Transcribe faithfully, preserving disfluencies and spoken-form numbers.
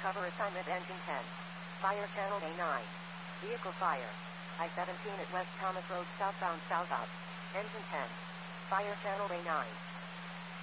cover assignment engine ten. Fire channel A nine. Vehicle fire. I seventeen at West Thomas Road southbound south up. Engine ten. Fire channel A nine.